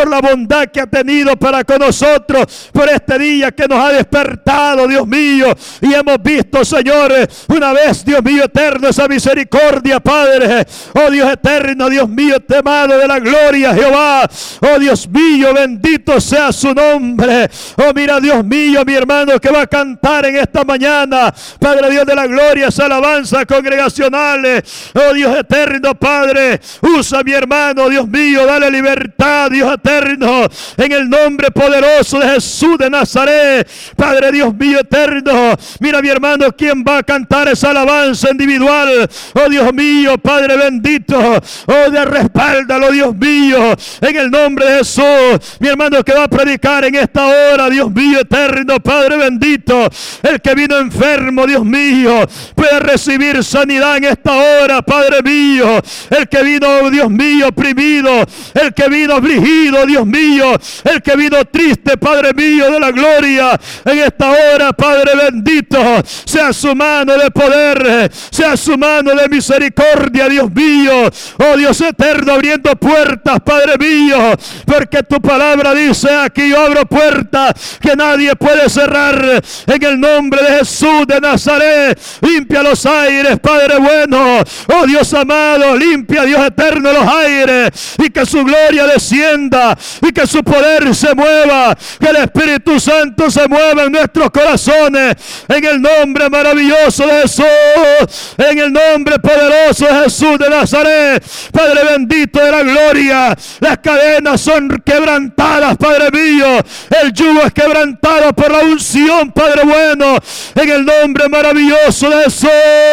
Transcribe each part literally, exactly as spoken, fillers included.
por la bondad que ha tenido para con nosotros, por este día que nos ha despertado, Dios mío, y hemos visto, Señor, una vez, Dios mío eterno, esa misericordia, Padre. Oh Dios eterno, Dios mío, temado de la gloria, Jehová. Oh Dios mío, bendito sea su nombre. Oh mira, Dios mío, mi hermano que va a cantar en esta mañana, Padre Dios de la gloria, esa alabanza congregacional. Oh Dios eterno, Padre, usa mi hermano, Dios mío, dale libertad, Dios eterno, en el nombre poderoso de Jesús de Nazaret. Padre Dios mío eterno, mira mi hermano, quien va a cantar esa alabanza individual. Oh Dios mío, Padre bendito, oh de respáldalo, Dios mío, en el nombre de Jesús. Mi hermano que va a predicar en esta hora, Dios mío eterno, Padre bendito, el que vino enfermo, Dios mío, puede recibir sanidad en esta hora, Padre mío. El que vino, Dios mío, oprimido, el que vino afligido, Dios mío, el que vino triste, Padre mío de la gloria, en esta hora, Padre bendito, sea su mano de poder, sea su mano de misericordia, Dios mío. Oh Dios eterno, abriendo puertas, Padre mío, porque tu palabra dice: aquí yo abro puertas que nadie puede cerrar. En el nombre de Jesús de Nazaret, limpia los aires, Padre bueno. Oh Dios amado, limpia, Dios eterno, los aires, y que su gloria descienda, y que su poder se mueva, que el Espíritu Santo se mueva en nuestros corazones, en el nombre maravilloso de Jesús, en el nombre poderoso de Jesús de Nazaret. Padre bendito de la gloria, las cadenas son quebrantadas, Padre mío, el yugo es quebrantado por la unción, Padre bueno, en el nombre maravilloso de Jesús.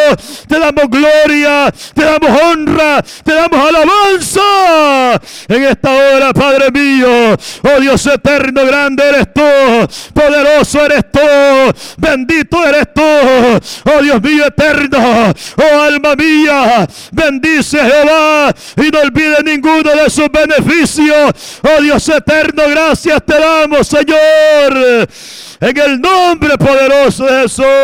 Te damos gloria, te damos honra, te damos alabanza en esta hora, Padre mío. Oh Dios eterno, grande eres tú, poderoso eres tú, bendito eres tú. Oh Dios mío eterno, oh alma mía, bendice a Jehová y no olvide ninguno de sus beneficios. Oh Dios eterno, gracias te damos, Señor, en el nombre poderoso de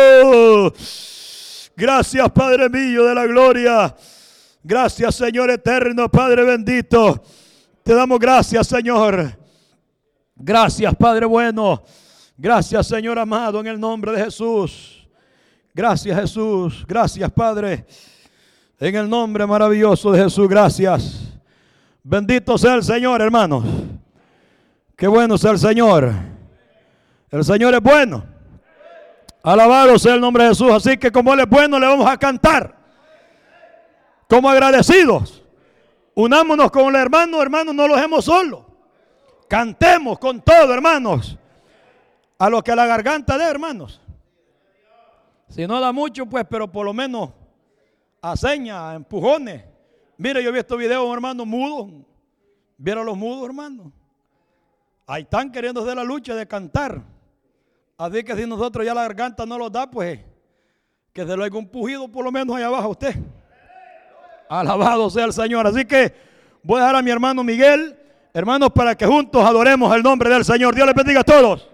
Jesús. Gracias, Padre mío de la gloria. Gracias, Señor eterno, Padre bendito. Te damos gracias, Señor. Gracias, Padre bueno. Gracias, Señor amado, en el nombre de Jesús. Gracias, Jesús. Gracias, Padre. En el nombre maravilloso de Jesús, gracias. Bendito sea el Señor, hermanos. Qué bueno sea el Señor. El Señor es bueno. Alabado sea el nombre de Jesús. Así que como Él es bueno, le vamos a cantar como agradecidos. Unámonos con el hermano, hermanos, no lo dejemos solo. Cantemos con todo, hermanos, a lo que la garganta dé, hermanos. Si no da mucho, pues, pero por lo menos a señas, a empujones. Mire, yo he visto videos, hermanos, mudos. ¿Vieron los mudos, hermanos? Ahí están queriendo hacer la lucha de cantar. Así que si nosotros ya la garganta no los da, pues que se lo haga un pujido por lo menos allá abajo a usted. Alabado sea el Señor. Así que voy a dejar a mi hermano Miguel, hermanos, para que juntos adoremos el nombre del Señor. Dios les bendiga a todos.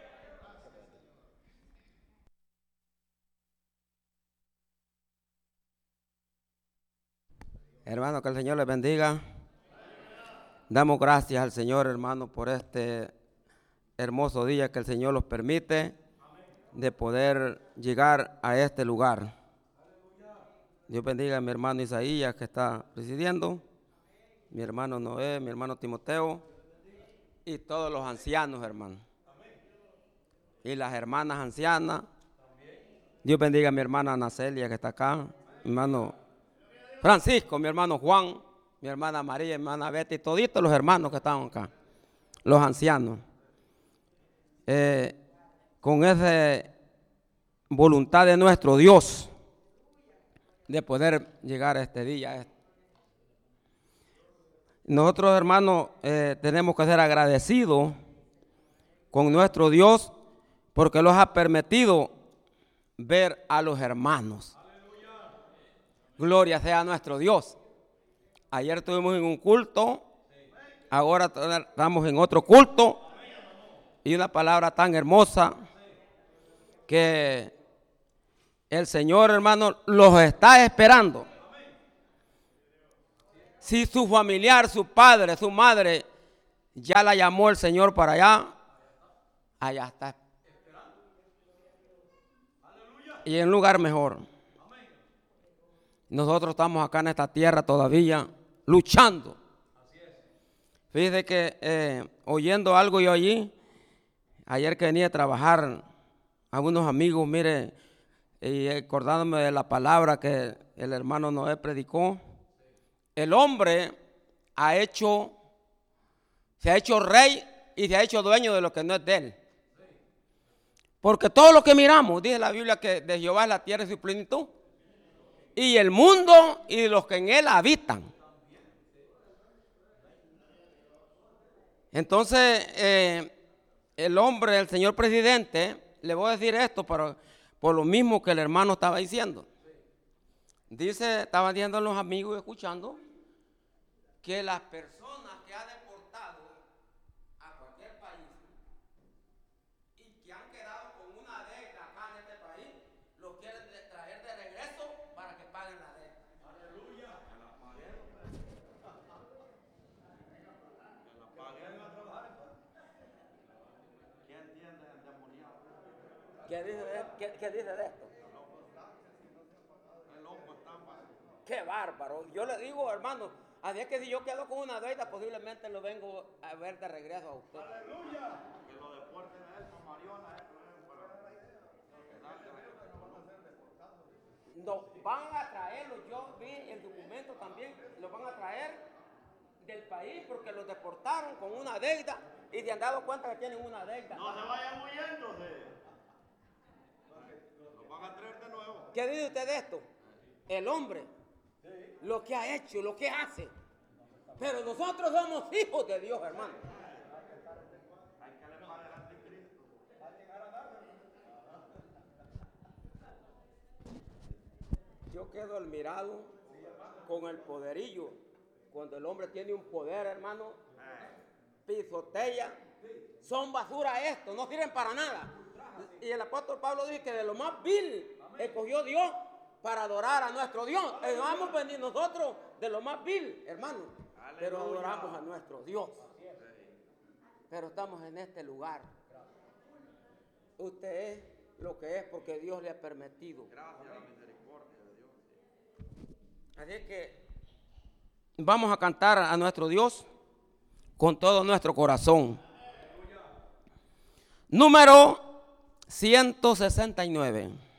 Hermano, que el Señor les bendiga. Damos gracias al Señor, hermano, por este hermoso día que el Señor nos permite de poder llegar a este lugar. Dios bendiga a mi hermano Isaías, que está presidiendo, mi hermano Noé, mi hermano Timoteo y todos los ancianos, hermano. Y las hermanas ancianas. Dios bendiga a mi hermana Nacelia, que está acá, mi hermano Francisco, mi hermano Juan, mi hermana María, mi hermana Betty, toditos los hermanos que están acá, los ancianos. Eh, con esa voluntad de nuestro Dios de poder llegar a este día. Nosotros, hermanos, eh, tenemos que ser agradecidos con nuestro Dios porque nos ha permitido ver a los hermanos. Gloria sea a nuestro Dios. Ayer estuvimos en un culto, ahora estamos en otro culto, y una palabra tan hermosa que el Señor, hermano, los está esperando. Si su familiar, su padre, su madre ya la llamó el Señor para allá, allá está. Y en un lugar mejor. Nosotros estamos acá en esta tierra todavía luchando. Fíjese que eh, oyendo algo yo allí, ayer que venía a trabajar, a unos amigos, mire, y acordándome de la palabra que el hermano Noé predicó, el hombre ha hecho, se ha hecho rey y se ha hecho dueño de lo que no es de él. Porque todo lo que miramos, dice la Biblia que de Jehová es la tierra y su plenitud, y el mundo y los que en él habitan. Entonces, eh, el hombre, el señor presidente, le voy a decir esto para, por lo mismo que el hermano estaba diciendo. Dice, estaban diciendo los amigos escuchando, que las personas que ha deportado a cualquier país y que han quedado con una deuda acá en este país, los quieren traer de regreso para que paguen la deuda. Aleluya. Que la paguen. Que la paguen a trabajar. ¿Qué entiende el demoniado? ¿Qué dice de, qué, qué dice de esto? El loco está mal. Qué bárbaro. Yo le digo, hermano, así es que si yo quedo con una deuda, posiblemente lo vengo a ver de regreso a usted. Aleluya. Que lo deporten a él con Mariona. No, van a traerlo. Yo vi el documento también, lo van a traer del país porque los deportaron con una deuda y se han dado cuenta que tienen una deuda. No se vayan huyéndose. Los van a traer de nuevo. ¿Qué dice usted de esto? El hombre, lo que ha hecho, lo que hace. Pero nosotros somos hijos de Dios, hermano. Hay que alejar el anticristo. Yo quedo admirado con el poderillo. Cuando el hombre tiene un poder, hermano, pisotea. Son basura esto, no sirven para nada. Y el apóstol Pablo dice que de lo más vil escogió Dios para adorar a nuestro Dios. Eh, vamos a venir nosotros de lo más vil, hermano. Aleluya. Pero adoramos a nuestro Dios. Pero estamos en este lugar. Usted es lo que es porque Dios le ha permitido. Gracias a la misericordia de Dios. Así que vamos a cantar a nuestro Dios con todo nuestro corazón. Número ciento sesenta y nueve.